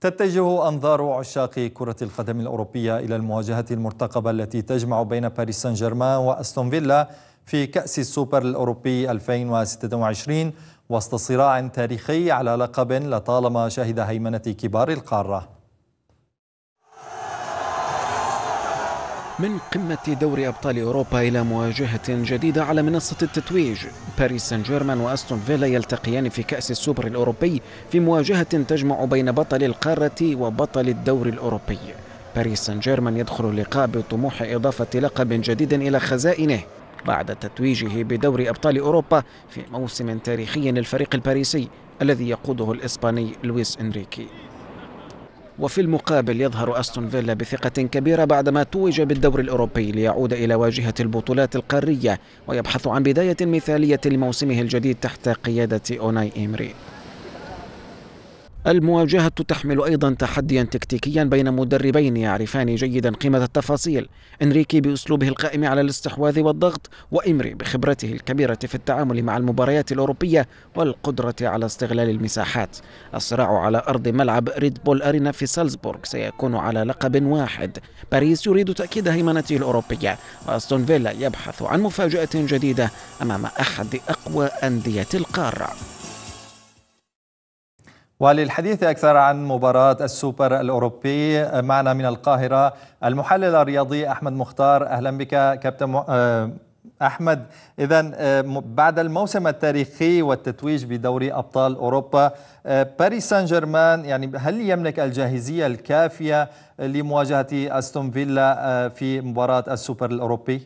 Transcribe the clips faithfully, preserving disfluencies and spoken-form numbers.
تتجه أنظار عشاق كرة القدم الأوروبية إلى المواجهة المرتقبة التي تجمع بين باريس سان جيرمان وأستون فيلا في كأس السوبر الأوروبي ألفين وستة وعشرين وسط صراع تاريخي على لقب لطالما شهد هيمنة كبار القارة. من قمة دوري أبطال أوروبا إلى مواجهة جديدة على منصة التتويج، باريس سان جيرمان وأستون فيلا يلتقيان في كأس السوبر الأوروبي في مواجهة تجمع بين بطل القارة وبطل الدوري الأوروبي. باريس سان جيرمان يدخل اللقاء بطموح إضافة لقب جديد إلى خزائنه بعد تتويجه بدوري أبطال أوروبا في موسم تاريخي للفريق الباريسي الذي يقوده الإسباني لويس إنريكي. وفي المقابل يظهر أستون فيلا بثقة كبيرة بعدما توج بالدور الأوروبي ليعود إلى واجهة البطولات القارية ويبحث عن بداية مثالية لموسمه الجديد تحت قيادة أوناي إيمري. المواجهة تحمل أيضا تحديا تكتيكيا بين مدربين يعرفان جيدا قيمة التفاصيل، إنريكي بأسلوبه القائم على الاستحواذ والضغط، وإيمري بخبرته الكبيرة في التعامل مع المباريات الأوروبية والقدرة على استغلال المساحات. الصراع على أرض ملعب ريد بول أرينا في سالزبورغ سيكون على لقب واحد. باريس يريد تأكيد هيمنته الأوروبية، وأستون فيلا يبحث عن مفاجأة جديدة أمام أحد أقوى أندية القارة. وللحديث أكثر عن مباراة السوبر الأوروبي معنا من القاهرة المحلل الرياضي أحمد مختار. أهلا بك كابتن أحمد. إذن بعد الموسم التاريخي والتتويج بدوري أبطال أوروبا، باريس سان جيرمان يعني هل يملك الجاهزية الكافية لمواجهة أستون فيلا في مباراة السوبر الأوروبي؟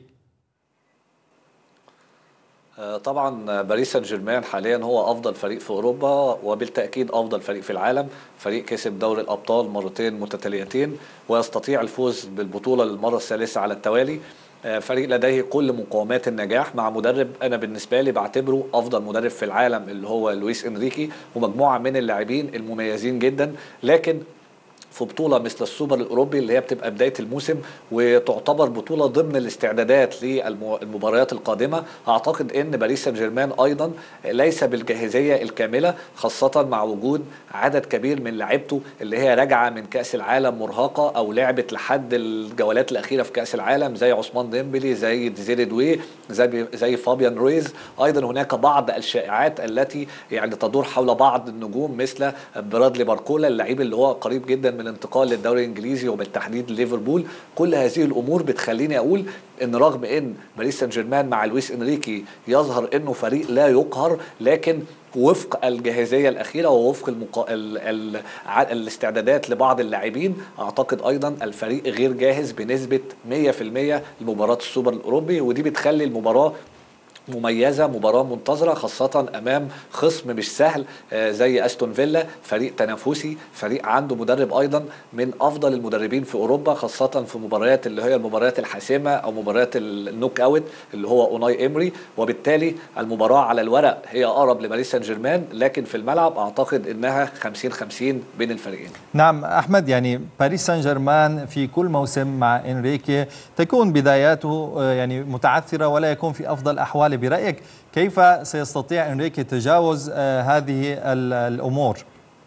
طبعا باريس سان جيرمان حاليا هو افضل فريق في اوروبا وبالتاكيد افضل فريق في العالم، فريق كسب دوري الابطال مرتين متتاليتين ويستطيع الفوز بالبطوله للمره الثالثه على التوالي. فريق لديه كل مقومات النجاح مع مدرب انا بالنسبه لي بعتبره افضل مدرب في العالم اللي هو لويس انريكي، ومجموعه من اللاعبين المميزين جدا. لكن في بطولة مثل السوبر الأوروبي اللي هي بتبقى بداية الموسم وتعتبر بطولة ضمن الاستعدادات للمباريات القادمة، أعتقد أن باريس سان جيرمان أيضا ليس بالجاهزية الكاملة، خاصة مع وجود عدد كبير من لاعبته اللي هي راجعة من كأس العالم مرهقة أو لعبت لحد الجولات الأخيرة في كأس العالم، زي عثمان ديمبلي، زي ديزيري دوي، زي زي فابيان رويز. أيضا هناك بعض الشائعات التي يعني تدور حول بعض النجوم مثل برادلي باركولا اللاعب اللي هو قريب جدا من الانتقال للدوري الانجليزي وبالتحديد ليفربول. كل هذه الامور بتخليني اقول ان رغم ان باريس سان جيرمان مع لويس انريكي يظهر انه فريق لا يقهر، لكن وفق الجاهزيه الاخيره ووفق المقا... ال... ال... الاستعدادات لبعض اللاعبين، اعتقد ايضا الفريق غير جاهز بنسبه مية في المية لمباراه السوبر الاوروبي، ودي بتخلي المباراه مميزة، مباراة منتظرة، خاصة أمام خصم مش سهل زي أستون فيلا، فريق تنافسي، فريق عنده مدرب أيضا من أفضل المدربين في أوروبا، خاصة في مباريات اللي هي المباريات الحاسمة أو مباريات النوك أوت اللي هو أوناي إيمري. وبالتالي المباراة على الورق هي أقرب لباريس سان جيرمان، لكن في الملعب أعتقد إنها خمسين خمسين بين الفريقين. نعم أحمد، يعني باريس سان جيرمان في كل موسم مع إنريكي تكون بداياته يعني متعثرة ولا يكون في أفضل أحواله. برأيك كيف سيستطيع إنريكي تجاوز هذه الأمور؟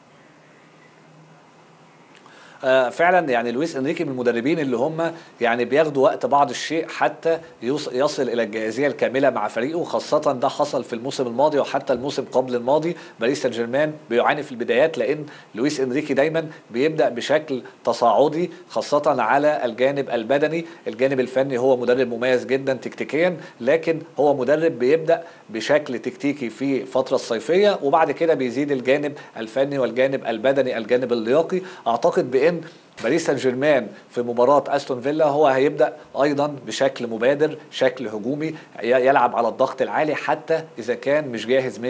آه فعلا يعني لويس انريكي من المدربين اللي هم يعني بياخدوا وقت بعض الشيء حتى يصل الى الجاهزيه الكامله مع فريقه، خاصه ده حصل في الموسم الماضي وحتى الموسم قبل الماضي. باريس سان جيرمان بيعاني في البدايات لان لويس انريكي دايما بيبدا بشكل تصاعدي، خاصه على الجانب البدني. الجانب الفني هو مدرب مميز جدا تكتيكيا، لكن هو مدرب بيبدا بشكل تكتيكي في الفتره الصيفيه وبعد كده بيزيد الجانب الفني والجانب البدني الجانب اللياقي. اعتقد بان باريس سان جيرمان في مباراة أستون فيلا هو هيبدأ أيضا بشكل مبادر، شكل هجومي، يلعب على الضغط العالي حتى إذا كان مش جاهز